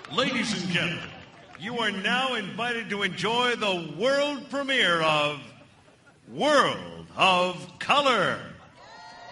Ladies and gentlemen, you are now invited to enjoy the world premiere of World of Color.